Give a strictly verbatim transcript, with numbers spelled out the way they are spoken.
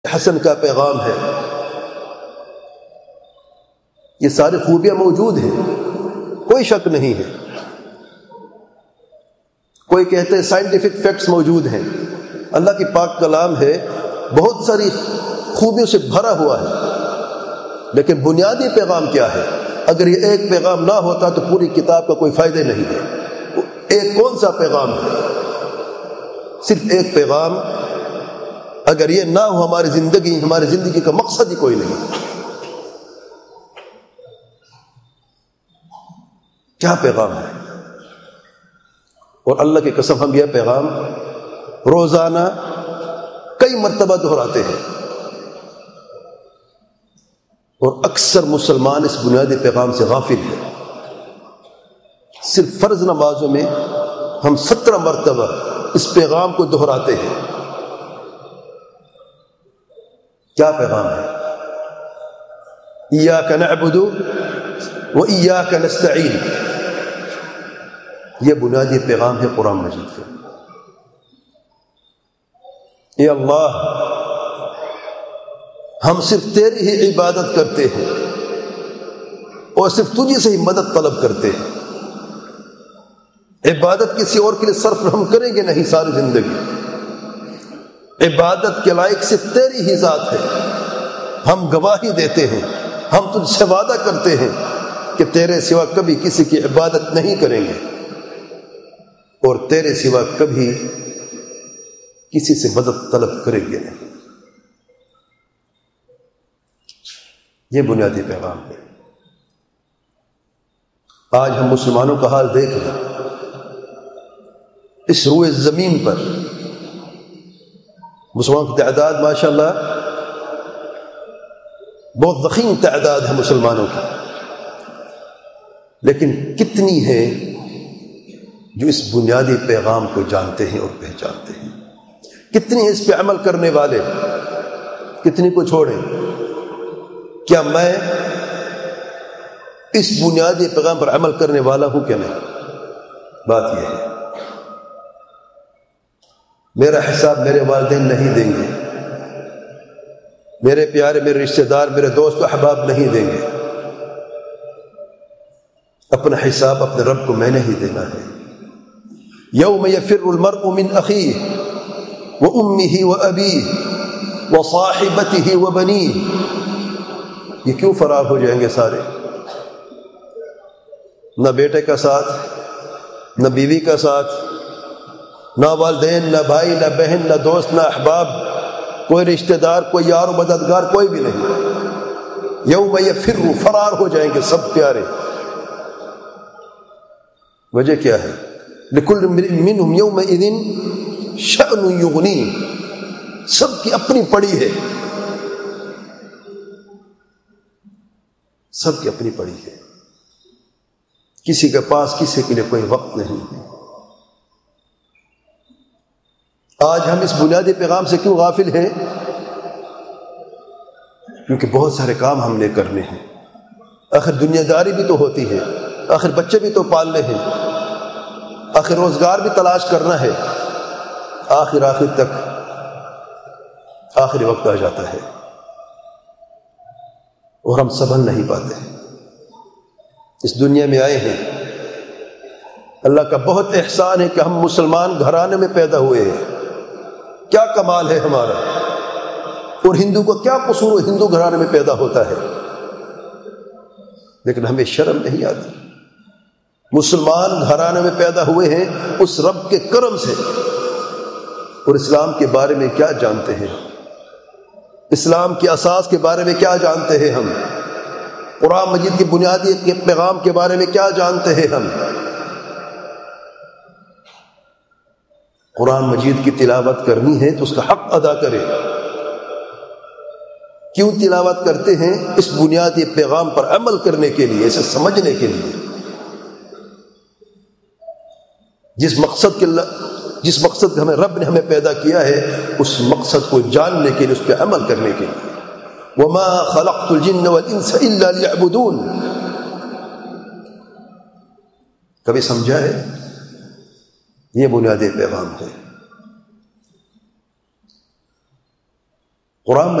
حسن کا پیغام ہے، یہ ساری خوبیاں موجود ہیں، کوئی شک نہیں ہے۔ کوئی کہتے ہیں سائنٹیفک فیکٹس موجود ہیں، اللہ کی پاک کلام ہے، بہت ساری خوبیوں سے بھرا ہوا ہے، لیکن بنیادی پیغام کیا ہے؟ اگر یہ ایک پیغام نہ ہوتا تو پوری کتاب کا کوئی فائدہ نہیں ہے۔ ایک کون سا پیغام ہے؟ صرف ایک پیغام، اگر یہ نہ ہو ہماری زندگی ہماری زندگی کا مقصد ہی کوئی نہیں۔ کیا پیغام ہے؟ اور اللہ کی قسم ہم یہ پیغام روزانہ کئی مرتبہ دہراتے ہیں، اور اکثر مسلمان اس بنیادی پیغام سے غافل ہے۔ صرف فرض نمازوں میں ہم سترہ مرتبہ اس پیغام کو دہراتے ہیں۔ کیا پیغام ہے؟ ایاک نعبد و ایاک نستعین، یہ بنیادی پیغام ہے قرآن مجید کا۔ اے اللہ، ہم صرف تیری ہی عبادت کرتے ہیں اور صرف تجھے سے ہی مدد طلب کرتے ہیں۔ عبادت کسی اور کے لیے صرف ہم کریں گے نہیں ساری زندگی، عبادت کے لائق صرف تیری ہی ذات ہے۔ ہم گواہی دیتے ہیں، ہم تجھ سے وعدہ کرتے ہیں کہ تیرے سوا کبھی کسی کی عبادت نہیں کریں گے، اور تیرے سوا کبھی کسی سے مدد طلب کریں گے نہیں۔ یہ بنیادی پیغام ہے۔ آج ہم مسلمانوں کا حال دیکھ لیں، اس روئے زمین پر مسلمانوں کی تعداد ماشاءاللہ بہت ضخیم تعداد ہے مسلمانوں کی، لیکن کتنی ہے جو اس بنیادی پیغام کو جانتے ہیں اور پہچانتے ہیں؟ کتنی ہیں اس پہ عمل کرنے والے؟ کتنی کو چھوڑیں؟ کیا میں اس بنیادی پیغام پر عمل کرنے والا ہوں کہ نہیں؟ بات یہ ہے۔ میرا حساب میرے والدین نہیں دیں گے، میرے پیارے میرے رشتہ دار میرے دوست و احباب نہیں دیں گے، اپنا حساب اپنے رب کو میں نے ہی دینا ہے۔ یوم یفر المرء من اخیہ وامہ وابیہ وصاحبتہ وبنیہ، یہ کیوں فرار ہو جائیں گے سارے؟ نہ بیٹے کا ساتھ، نہ بیوی کا ساتھ، نہ والدین، نہ بھائی، نہ بہن، نہ دوست، نہ احباب، کوئی رشتہ دار، کوئی یار و مددگار، کوئی بھی نہیں۔ یوم یفر، فرار ہو جائیں گے سب پیارے۔ وجہ کیا ہے؟ لکل امرئ منہم یومئذ شأن یغنیہ، سب کی اپنی پڑی ہے، سب کی اپنی پڑی ہے، کسی کے پاس کسی کے لیے کوئی وقت نہیں ہے۔ آج ہم اس بنیادی پیغام سے کیوں غافل ہیں؟ کیونکہ بہت سارے کام ہم نے کرنے ہیں، آخر دنیا داری بھی تو ہوتی ہے، آخر بچے بھی تو پالنے ہیں، آخر روزگار بھی تلاش کرنا ہے، آخر آخر تک آخری وقت آ جاتا ہے اور ہم سنبھل نہیں پاتے ہیں۔ اس دنیا میں آئے ہیں، اللہ کا بہت احسان ہے کہ ہم مسلمان گھرانے میں پیدا ہوئے ہیں، کیا کمال ہے ہمارا، اور ہندو کو کیا قصور ہے ہندو گھرانے میں پیدا ہوتا ہے، لیکن ہمیں شرم نہیں آتی۔ مسلمان گھرانے میں پیدا ہوئے ہیں اس رب کے کرم سے، اور اسلام کے بارے میں کیا جانتے ہیں؟ اسلام کی اساس کے بارے میں کیا جانتے ہیں ہم؟ قرآن مجید کی بنیادی کے پیغام کے بارے میں کیا جانتے ہیں ہم؟ قرآن مجید کی تلاوت کرنی ہے تو اس کا حق ادا کرے۔ کیوں تلاوت کرتے ہیں؟ اس بنیادی پیغام پر عمل کرنے کے لیے، اسے سمجھنے کے لیے، جس مقصد کے جس مقصد ہمیں رب نے ہمیں پیدا کیا ہے، اس مقصد کو جاننے کے لیے، اس پہ عمل کرنے کے لیے۔ وما خلقت الجن والانس الا ليعبدون، کبھی سمجھا ہے؟ یہ بنیادی پیغام ہے۔ قرآن